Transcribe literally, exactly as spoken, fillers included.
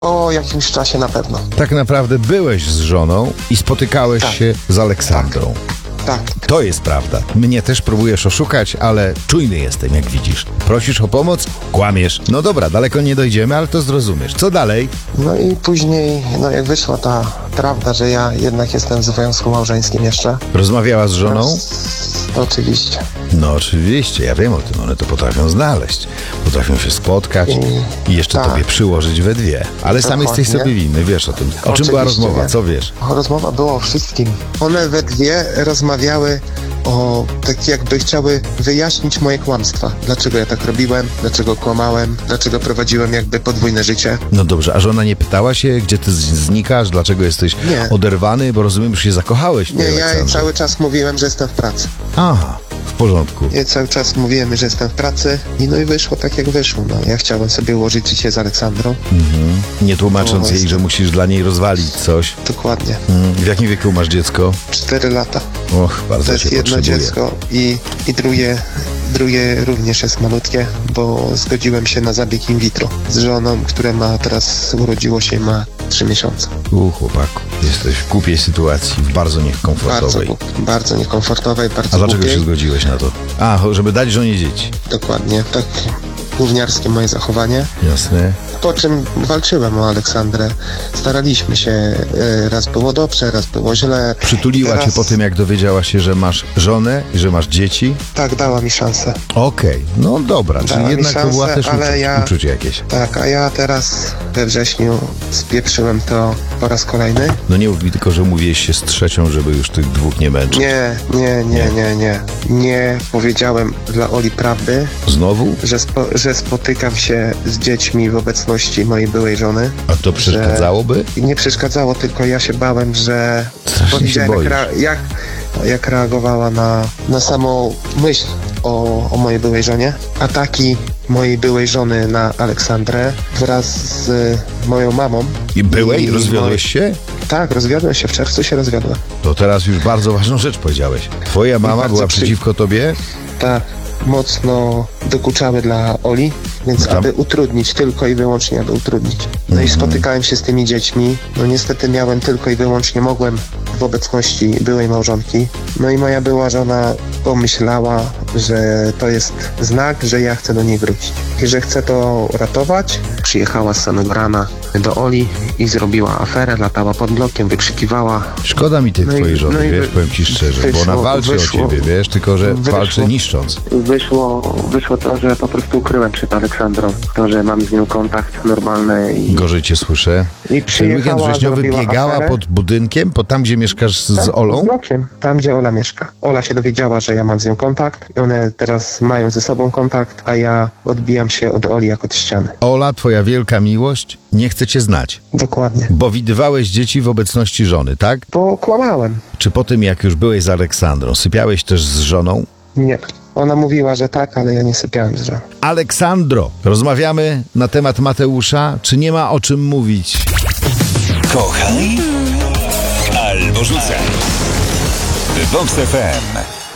Po jakimś czasie na pewno. Tak naprawdę byłeś z żoną i spotykałeś Tak. się z Aleksandrą. Tak. To jest prawda. Mnie też próbujesz oszukać, ale czujny jestem, jak widzisz. Prosisz o pomoc, kłamiesz. No dobra, daleko nie dojdziemy, ale to zrozumiesz. Co dalej? No i później, no jak wyszła ta prawda, że ja jednak jestem w związku małżeńskim jeszcze. Rozmawiała z żoną? To oczywiście. No oczywiście, ja wiem o tym. One to potrafią znaleźć. Potrafią się spotkać i, i jeszcze tak. tobie przyłożyć we dwie. Ale sam jesteś Dokładnie. sobie winny, wiesz o tym. O czym Oczywiście była rozmowa? wiem. Co wiesz? Rozmowa była o wszystkim. One we dwie rozmawiały o, tak jakby chciały wyjaśnić moje kłamstwa. Dlaczego ja tak robiłem, dlaczego kłamałem, dlaczego prowadziłem jakby podwójne życie. No dobrze, a żona nie pytała się, gdzie ty z- znikasz, dlaczego jesteś Nie. oderwany, bo rozumiem, że się zakochałeś w Nie, tej ja jej Aleksandrze. cały czas mówiłem, że jestem w pracy. Aha, w porządku. Ja cały czas mówiłem, że jestem w pracy i no i wyszło tak jak wyszło. No, ja chciałem sobie ułożyć życie z Aleksandrą. Mhm. Nie tłumacząc To jej, jest- że musisz dla niej rozwalić coś. Dokładnie. Mhm. W jakim wieku masz dziecko? Cztery lata. Och, bardzo To jest cię jedno potrzebuję. dziecko i, i drugie, drugie również jest malutkie, bo zgodziłem się na zabieg in vitro z żoną, która ma teraz, urodziło się i ma trzy miesiące. U, chłopaku, jesteś w głupiej sytuacji, w bardzo Bardzo, niekomfortowej. głup- bardzo niekomfortowej, bardzo A dlaczego głupiej. się zgodziłeś na to? A, cho- żeby dać żonie dzieci. Dokładnie, tak gówniarskie moje zachowanie. Jasne. Po czym walczyłem o Aleksandrę. Staraliśmy się, e, raz było dobrze, raz było źle. Przytuliła Teraz- cię po tym, jak dowiedziała się, że masz żonę i że masz dzieci? Tak, dała mi szansę. Okej, no dobra, Dała czyli mi jednak to szansę, była też ale uczucie, ja- uczucie jakieś. Tak, a ja teraz we wrześniu spieprzyłem to po raz kolejny. No nie mów mi tylko, że mówiłeś się z trzecią, żeby już tych dwóch nie męczyć. Nie, nie, nie, nie, nie. Nie powiedziałem dla Oli prawdy, Znowu? że, spo, że spotykam się z dziećmi w obecności mojej byłej żony. A to przeszkadzałoby? I nie przeszkadzało, tylko ja się bałem, że Strasznie bo się widziałem, boisz. jak, rea- jak, jak reagowała na, na samą myśl o, o mojej byłej żonie. Ataki mojej byłej żony na Aleksandrę wraz z moją mamą. I byłej? I Rozwiodłeś się? Tak, rozwiodłem się, w czerwcu się rozwiodłem. To teraz już bardzo ważną rzecz powiedziałeś. Twoja mama bardzo była przy- przeciwko tobie? Tak, mocno dokuczały dla Oli, więc Tam- aby utrudnić, tylko i wyłącznie aby utrudnić. No i spotykałem się z tymi dziećmi, no niestety miałem tylko i wyłącznie, mogłem w obecności byłej małżonki. No i moja była żona pomyślała, że to jest znak, że ja chcę do niej wrócić i że chcę to ratować. Przyjechała z samego rana do Oli i zrobiła aferę, latała pod blokiem, wykrzykiwała. Szkoda mi tej No i- twojej żony, no i wiesz, wy- powiem ci szczerze, bo ona wyszło- walczy wyszło- o ciebie, wiesz, tylko że wyszło- walczy niszcząc. Wyszło, wyszło to, że po prostu ukryłem przed Aleksandrą to, że mam z nią kontakt normalny i, Gorzej cię słyszę. i Ten weekend przyjechała, wrześniowy zrobiła biegała aferę. pod budynkiem, po tam, gdzie mieszkasz z Tak, Olą? Z blokiem, tam gdzie Ola mieszka. Ola się dowiedziała, że ja mam z nią kontakt i one teraz mają ze sobą kontakt, a ja odbijam się od Oli jak od ściany. Ola, twoja wielka miłość, nie chce cię znać, Dokładnie. bo widywałeś dzieci w obecności żony, tak? Bo kłamałem. Czy po tym, jak już byłeś z Aleksandrą, sypiałeś też z żoną? Nie. Ona mówiła, że tak, ale ja nie sypiałem z żoną. Aleksandro, rozmawiamy na temat Mateusza, czy nie ma o czym mówić? Kochaj albo rzucaj. Vox F M.